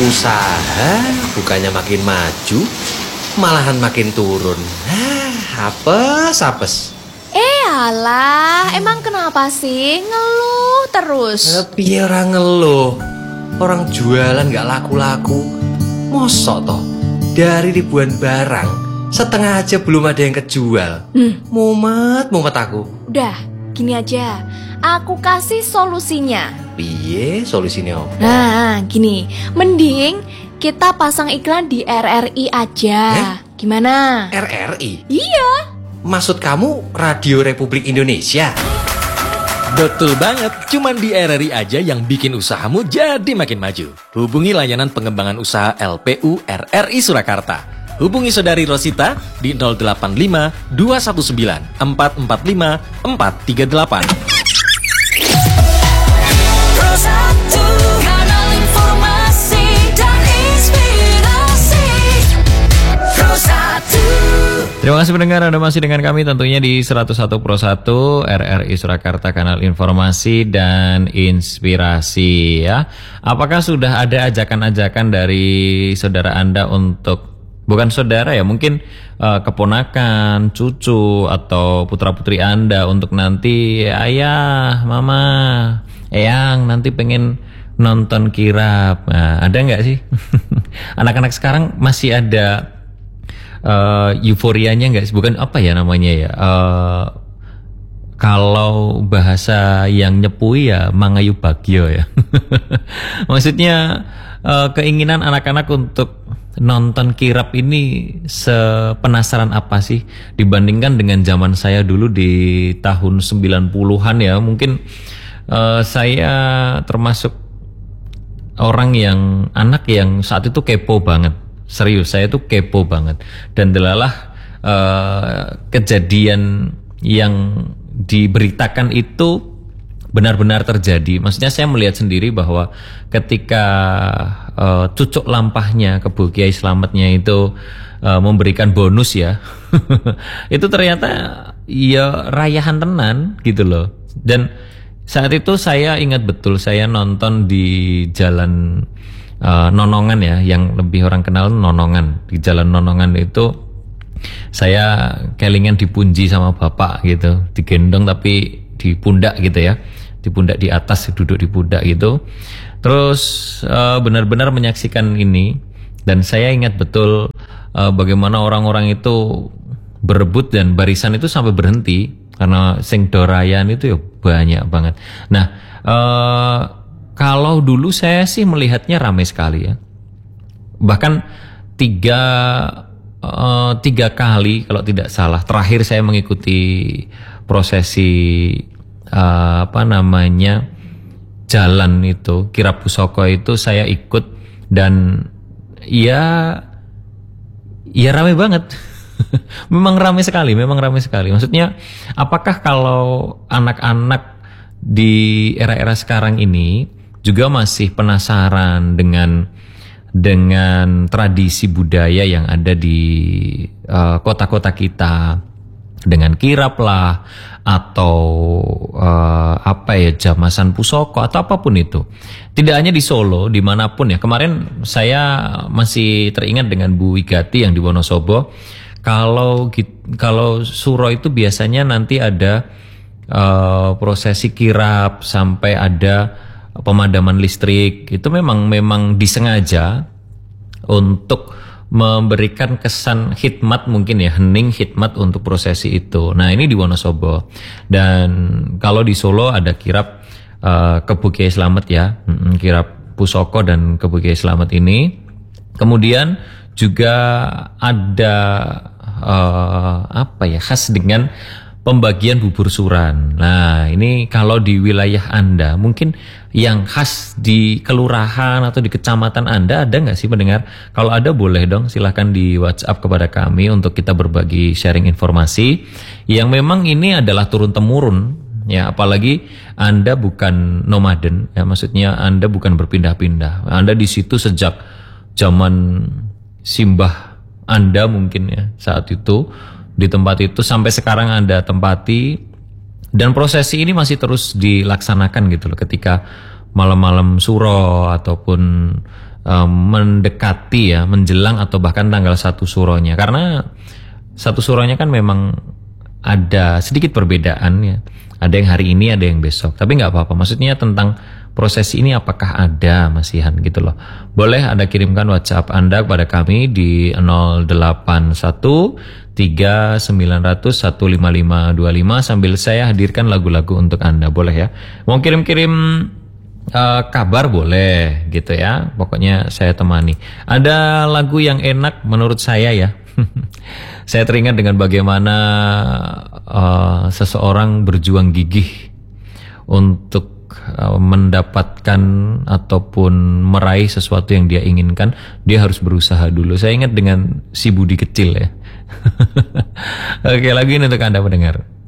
Usaha bukannya makin maju, malahan makin turun. Apes. Alah, emang kenapa sih ngeluh terus? Piye orang ngeluh? Orang jualan gak laku-laku. Mosok toh, dari ribuan barang, setengah aja belum ada yang kejual. Mumet aku. Udah, gini aja. Aku kasih solusinya. Piye solusinya apa? Nah, gini. Mending kita pasang iklan di RRI aja. Gimana? RRI? Iya. Maksud kamu Radio Republik Indonesia? Betul banget, cuman di RRI aja yang bikin usahamu jadi makin maju. Hubungi layanan pengembangan usaha LPU RRI Surakarta. Hubungi Saudari Rosita di 085 219 445 438. Terima kasih pendengar, Anda masih dengan kami tentunya di 101 Pro 1 RRI Surakarta, kanal informasi dan inspirasi ya. Apakah sudah ada ajakan-ajakan dari saudara Anda untuk, bukan saudara ya, mungkin keponakan, cucu atau putra-putri Anda untuk nanti ayah, mama, eyang nanti pengen nonton kirap. Nah, ada nggak sih? Anak-anak sekarang masih ada euforianya nggak sih? Bukan apa ya namanya ya, kalau bahasa yang nyepui ya mangayu bagyo ya. Maksudnya keinginan anak-anak untuk nonton kirap ini sepenasaran apa sih dibandingkan dengan zaman saya dulu di tahun 90-an ya. Mungkin saya termasuk orang yang, anak yang saat itu kepo banget. Serius, saya tuh kepo banget. Dan delalah kejadian yang diberitakan itu benar-benar terjadi. Maksudnya saya melihat sendiri bahwa ketika cucuk lampahnya Kebo Kiai Slametnya itu memberikan bonus ya, itu ternyata ya rayahan tenan gitu loh. Dan saat itu saya ingat betul, saya nonton di jalan Nonongan ya, yang lebih orang kenal Nonongan. Di jalan Nonongan itu saya kelingan dipunji sama bapak gitu, digendong tapi di pundak gitu ya, di pundak di atas, duduk di pundak gitu. Terus benar-benar menyaksikan ini, dan saya ingat betul bagaimana orang-orang itu berebut dan barisan itu sampai berhenti karena sing dorayan itu ya banyak banget. Nah, kalau dulu saya sih melihatnya ramai sekali ya. Bahkan tiga kali kalau tidak salah. Terakhir saya mengikuti prosesi jalan itu, kirap pusoko itu saya ikut, dan ya ramai banget. memang ramai sekali. Maksudnya apakah kalau anak-anak di era-era sekarang ini juga masih penasaran dengan tradisi budaya yang ada di kota-kota kita, dengan kirap lah, atau jamasan pusoko atau apapun itu. Tidak hanya di Solo, dimanapun ya. Kemarin saya masih teringat dengan Bu Wigati yang di Wonosobo. Kalau Suro itu biasanya nanti ada prosesi kirap sampai ada pemadaman listrik. Itu memang disengaja untuk memberikan kesan khidmat, mungkin ya, hening khidmat untuk prosesi itu. Nah, ini di Wonosobo. Dan kalau di Solo ada kirap Kebo Kiai Slamet ya, kirap pusoko dan Kebo Kiai Slamet ini. Kemudian juga ada khas dengan pembagian bubur suran. Nah, ini kalau di wilayah Anda, mungkin yang khas di kelurahan atau di kecamatan Anda ada nggak sih pendengar? Kalau ada boleh dong silahkan di WhatsApp kepada kami untuk kita berbagi sharing informasi yang memang ini adalah turun-temurun ya, apalagi Anda bukan nomaden ya, maksudnya Anda bukan berpindah-pindah. Anda di situ sejak zaman simbah Anda mungkin ya, saat itu di tempat itu sampai sekarang Anda tempati, dan prosesi ini masih terus dilaksanakan gitu loh, ketika malam-malam suro ataupun mendekati ya, menjelang atau bahkan tanggal 1 suronya. Karena 1 suronya kan memang ada sedikit perbedaan ya. Ada yang hari ini, ada yang besok. Tapi nggak apa-apa. Maksudnya tentang proses ini apakah ada Mas Ihan gitu loh. Boleh Anda kirimkan WhatsApp Anda kepada kami di 081 3900 15525 sambil saya hadirkan lagu-lagu untuk Anda. Boleh ya. Mau kirim-kirim kabar boleh gitu ya. Pokoknya saya temani. Ada lagu yang enak menurut saya ya. Saya teringat dengan bagaimana seseorang berjuang gigih untuk mendapatkan ataupun meraih sesuatu yang dia inginkan. Dia harus berusaha dulu. Saya ingat dengan si Budi kecil ya. Oke, lagu ini untuk Anda pendengar.